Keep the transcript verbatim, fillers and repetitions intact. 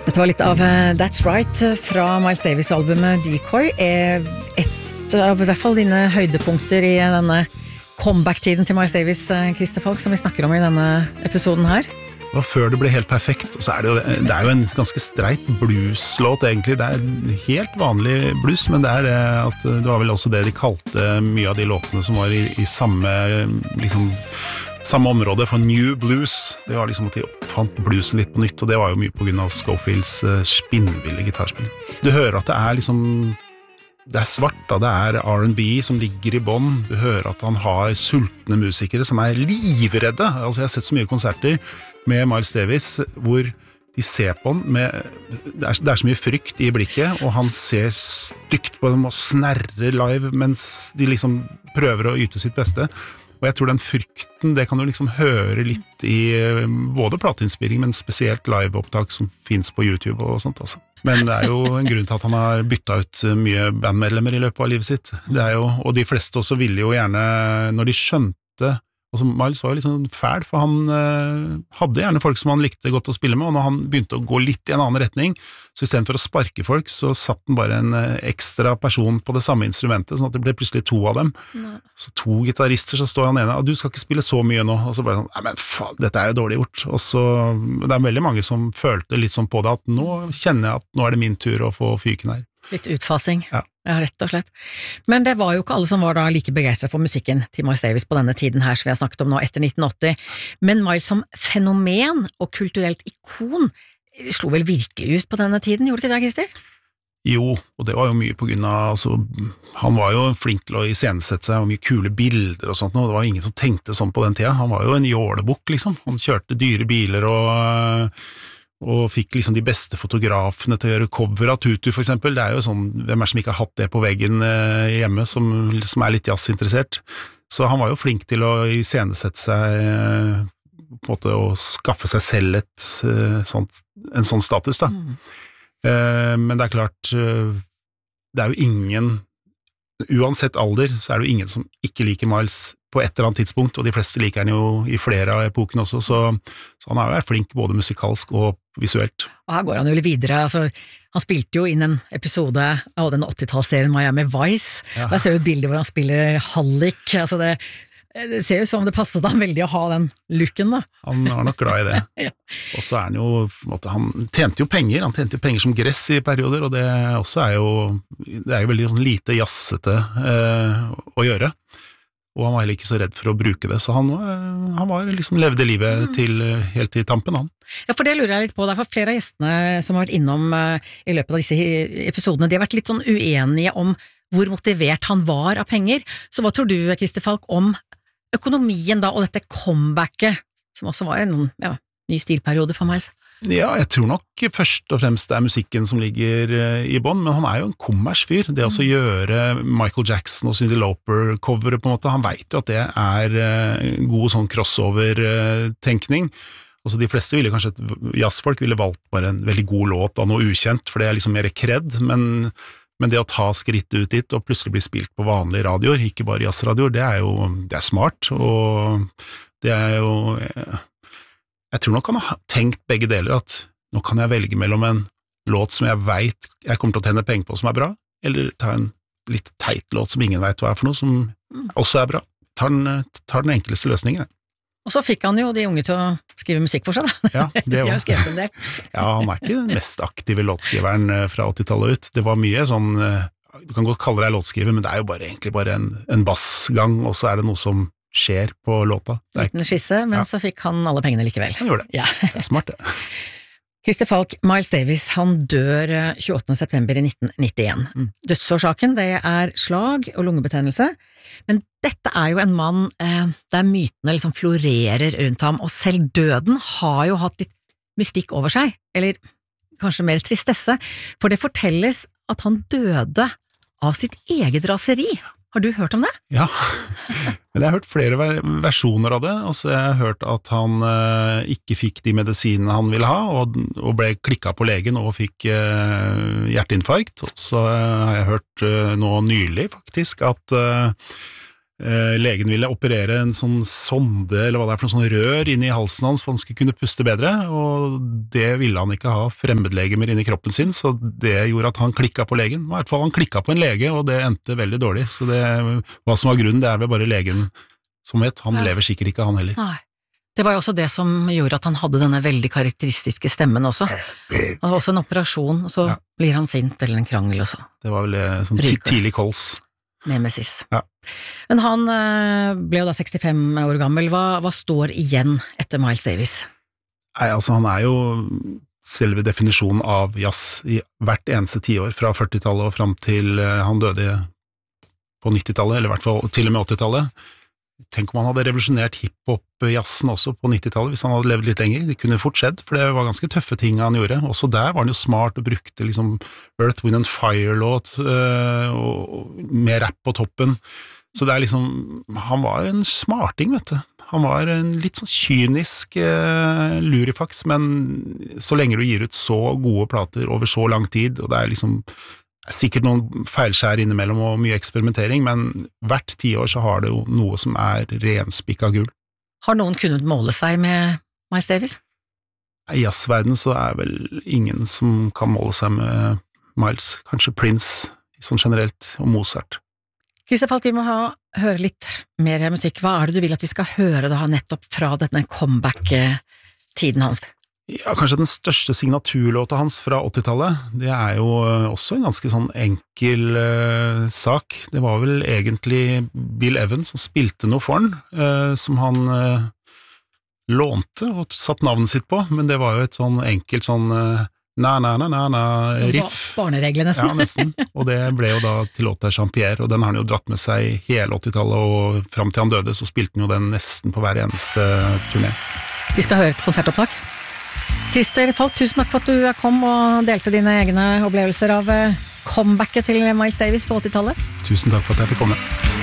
Dette var litt av uh, That's Right fra Miles Davis-albumet Decoy. Er et av i hvert fall dine høydepunkter i denne comeback-tiden til Miles Davis, Christer Falk, som vi snakker om i denne episoden her. Og før det ble helt perfekt, og så er det jo, det er jo en ganske streit blueslåt egentlig. Det er en helt vanlig blues, men det er det at det var vel også det de kalte mye av de låtene som var i, i samme, liksom, samme område for New Blues. Det var liksom at de oppfant bluesen litt på nytt, og det var jo mye på grunn av Scofields spinnville gitarspill. Du hører at det er liksom, det er svart, da. Det er R and B som ligger i bånd. Du hører at han har sultne musikere som er livredde. Altså jeg har sett så mye konserter med Miles Davis, hvor de ser på han med, det er, det er så mye frykt i blikket, og han ser stygt på dem og snerrer live, mens de liksom prøver å yte sitt beste. Og jeg tror den frykten, det kan du liksom høre litt i både plateinnspilling, men spesielt liveopptak som finnes på YouTube og sånt, altså. Men det er jo en grunn til at han har byttet ut mye bandmedlemmer i løpet av livet sitt. Det er jo, og de fleste også ville jo gjerne, når de skjønte, altså Miles var jo litt sånn fæl, for han eh, hadde gjerne folk som han likte godt å spille med, og når han begynte å gå litt i en annen retning, så i stedet for å sparke folk, så satt han bare en eh, ekstra person på det samme instrumentet, sånn at det ble plutselig to av dem. Nei. Så to gitarister, så står han ene, og du skal ikke spille så mye nå, og så bare sånn, nei, men faen, dette er jo dårlig gjort. Og så, det er veldig mange som følte litt sånn på det, at nå kjenner jeg at nå er det min tur å få fyken her. Litt utfasing, ja. Ja, rett og slett. Men det var jo ikke alle som var da like begeistret for musikken til Miles Davis på denne tiden her, som vi har snakket om nå, etter nitten åtti. Men Miles som fenomen og kulturelt ikon slo vel virkelig ut på denne tiden, gjorde det ikke det, Christer? Jo, og det var jo mye på grunn av, altså, han var jo flink til å iscenesette seg, og mye kule bilder og sånt, og det var ingen som tenkte sånn på den tida. Han var jo en jålebukk, liksom. Han kjørte dyre biler og... og fikk liksom de beste fotografene til å gjøre cover av Tutu for eksempel. Det er jo sånn, hvem er som ikke har hatt det på veggen eh, hjemme, som, som er litt jazzinteressert. Så han var jo flink til å iscenesette seg, eh, på en måte å skaffe seg selv et, eh, sånt, en sånn status da. Mm. Eh, men det er klart, eh, det er jo ingen, uansett alder, så er det jo ingen som ikke liker Miles på et eller annet tidspunkt, og de fleste liker han jo i flere av epoken også, så, så han har jo vært flink både musikalsk og visuelt. Og her går han jo litt videre, altså, han spilte jo inn en episode av den åttitalsserien Miami Vice, ja. Og jeg ser jo et bilde hvor han spiller Hallik, altså det, det ser jo som det passet han veldig å ha den looken da. Han var nok glad i det. Ja. Og så er han jo, han tjente jo penger, han tjente jo penger som gress i perioder, og det også er jo, det er jo veldig sånn lite jazzete eh, å gjøre. Og han var heller ikke så redd for å bruke det, så han, han var liksom levde livet mm. til, helt til tampen, han. Ja, for det lurer jeg litt på, derfor flere av gjestene som har vært innom uh, i løpet av disse episodene, de har vært litt sånn uenige om hvor motivert han var av penger. Så hva tror du, Christer Falk, om økonomien da, og dette comebacket, som også var en ja, ny stilperiode for meg? Ja, jeg tror nok først og fremst det er musikken som ligger i bånd, men han er jo en kommersfyr. Det å mm. gjøre Michael Jackson og Cyndi Lauper-coveret på en måte, han vet jo at det er god sånn crossover-tenkning. Altså de fleste ville kanskje, jazzfolk ville valgt bare en veldig god låt av noe ukjent, for det er liksom mer kred, men, men det å ta skritt ut dit og plutselig bli spilt på vanlige radioer, ikke bare jazzradioer, det er jo det er smart, og det er jo... Jeg tror nok han har tenkt begge deler, at nå kan jeg velge mellom en låt som jeg vet jeg kommer til å tjene penger på som er bra, eller ta en litt teit låt som ingen vet hva er for noe, som også er bra. Tar den, tar den enkleste løsningen. Og så fikk han jo de unge til å skrive musikk for seg da. Ja, det de har jo skrevet en del. Ja, han er ikke den mest aktive låtskriveren fra åttitallet ut. Det var mye sånn, du kan godt kalle deg låtskriver, men det er jo bare, egentlig bare en, en bassgang, og så er det noe som skjer på låta. Liten skisse, men ja. Så fikk han alle pengene likevel. Han gjorde det. Ja. Det er smart det. Christer Falk, Miles Davis, han dør tjueåttende september i nitten nittien. Mm. Dødsårsaken, det er slag og lungebetennelse, men dette er jo en mann eh, der mytene liksom florerer rundt ham, og selv døden har jo hatt litt mystikk over seg, eller kanskje mer tristesse, for det fortelles at han døde av sitt eget raseri. Har du hørt om det? Ja, men jeg har hørt flere versjoner av det. Altså, jeg har hørt at han eh, ikke fikk de medisinene han ville ha, og, og ble klikket på legen og fikk eh, hjerteinfarkt. Så eh, har jeg hørt eh, nå nylig faktisk at, eh, legen ville operere en sånn sonde, eller hva det er for en sånn rør inn i halsen hans, for han skulle kunne puste bedre, og det ville han ikke ha fremmedlegemer inn i kroppen sin, så det gjorde at han klikket på legen. I hvert fall han klikket på en lege, og det endte veldig dårlig, så det, hva som var grunnen, det er vel bare legen som vet, han ja. lever sikkert ikke, han heller. Nei. Det var jo også det som gjorde at han hadde denne veldig karakteristiske stemmen også. Det var også en operasjon, og så ja. blir han sint eller en krangel også. Det var vel sånn tidlig kols. Nemesis. Ja. Men han ble jo da sekstifem år gammel. Hva, hva står igjen etter Miles Davis? Nei, altså han er jo selve definisjonen av jazz i hvert eneste tiår, fra førtitallet og frem til han døde på nittitallet, eller i hvert fall til og med åttitallet. Tenk om han hadde revolusjonert hiphop-jazzen også på nittitallet, hvis han hadde levd litt lenger. Det kunne fort skjedd, for det var ganske tøffe ting han gjorde. Også der var han jo smart og brukte liksom Earth, Wind and Fire-låt øh, og med rap på toppen. Så det er liksom, han var en smarting, vet du. Han var en litt sånn kynisk øh, lurifaks, men så lenge du gir ut så gode plater over så lang tid, og det er liksom sikkert noen feilskjær innimellom og mye eksperimentering, men hvert tiår så har det jo noe som er renspikka gull. Har noen kunnet måle seg med Miles Davis? I jazzverden så er vel ingen som kan måle seg med Miles. Kanskje Prince, sånn generelt, og Mozart. Christer Falk, vi må ha, høre litt mer musikk. Hva er det du vil at vi skal høre da nettopp fra denne comeback-tiden hans? Ja, kanskje den største signaturlåta hans fra åttitallet, det er jo også en ganske sånn enkel uh, sak. Det var vel egentlig Bill Evans som spilte noe for han, uh, som han uh, lånte og satt navnet sitt på, men det var jo et sånn enkelt sånn uh, na-na-na-na-na-riff. Som barneregler nesten. Ja, nesten. Og det ble jo da til låta Jean-Pierre, og den har han jo dratt med seg hele åttitallet, og frem til han døde så spilte han jo den nesten på hver eneste turné. Vi skal høre et konsertopptak. Christer Falk, tusen takk for at du kom og delte dine egne opplevelser av comebacket til Miles Davis på åttitallet. Tusen takk for at jeg fikk komme.